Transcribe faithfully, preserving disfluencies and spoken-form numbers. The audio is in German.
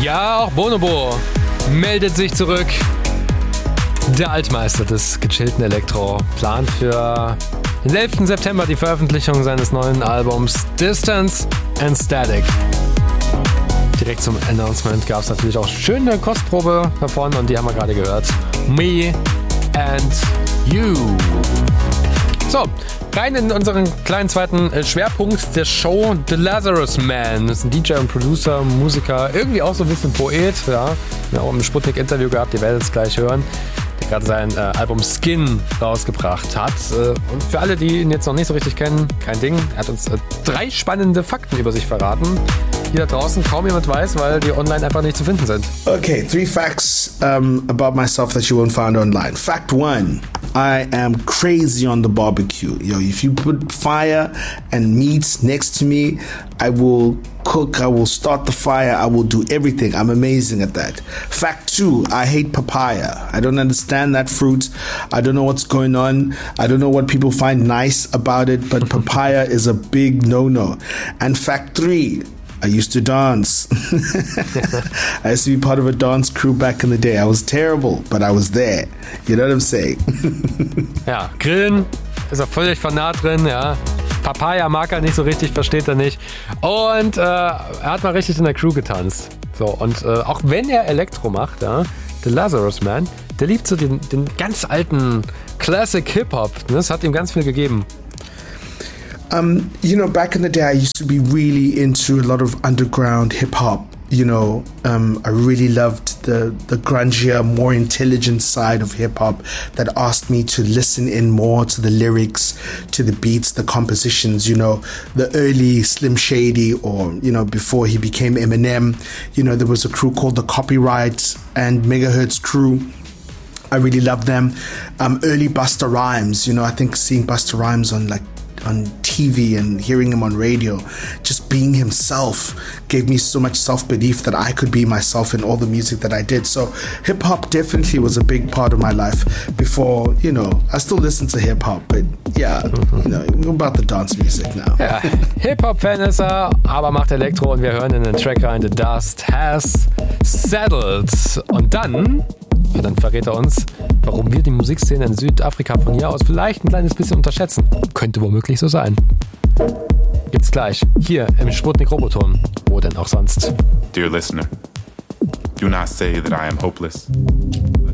Ja, auch Bonobo meldet sich zurück. Der Altmeister des gechillten Elektro plant für den elften September die Veröffentlichung seines neuen Albums Distance and Static. Direkt zum Announcement gab es natürlich auch schöne Kostprobe davon und die haben wir gerade gehört. Me and You. So, rein in unseren kleinen zweiten Schwerpunkt der Show, The Lazarus Man. Das ist ein D J und Producer, Musiker, irgendwie auch so ein bisschen Poet. Ja, wir haben auch im Sputnik-Interview gehabt, ihr werdet es gleich hören. Der gerade sein äh, Album Skin rausgebracht hat. Äh, und für alle, die ihn jetzt noch nicht so richtig kennen, kein Ding. Er hat uns äh, drei spannende Fakten über sich verraten, die da draußen kaum jemand weiß, weil die online einfach nicht zu finden sind. Okay, three facts um, about myself that you won't find online. Fact one, I am crazy on the barbecue. Yo, if you put fire and meat next to me, I will cook, I will start the fire, I will do everything. I'm amazing at that. Fact two, I hate papaya. I don't understand that fruit. I don't know what's going on. I don't know what people find nice about it, but papaya is a big no-no. And fact three, I used to dance. I used to be part of a dance crew back in the day. I was terrible, but I was there. You know what I'm saying? Ja, Grillen ist er völlig fanat drin, ja. Papaya mag er nicht so richtig, versteht er nicht. Und äh, er hat mal richtig in der Crew getanzt. So, und äh, auch wenn er Elektro macht, ja, The Lazarus Man, der liebt so den, den ganz alten Classic Hip-Hop. Ne? Das hat ihm ganz viel gegeben. Um, you know, back in the day, I used to be really into a lot of underground hip hop. You know, um, I really loved the, the grungier, more intelligent side of hip hop that asked me to listen in more to the lyrics, to the beats, the compositions. You know, the early Slim Shady, or, you know, before he became Eminem, you know, there was a crew called the Copyright and Megahertz crew. I really loved them. Um, early Busta Rhymes, you know, I think seeing Busta Rhymes on like on T V and hearing him on radio, just being himself gave me so much self-belief that I could be myself in all the music that I did. So hip-hop definitely was a big part of my life before, you know, I still listen to hip-hop, but yeah, you know, about the dance music now. Ja, Hip-Hop-Fan ist er, aber macht Elektro und wir hören in den Track rein, The Dust Has Settled. Und dann... Ja, dann verrät er uns, warum wir die Musikszene in Südafrika von hier aus vielleicht ein kleines bisschen unterschätzen. Könnte womöglich so sein. Gibt's gleich, hier im Sputnik Roboton. Wo denn auch sonst? Dear listener, do not say that I am hopeless.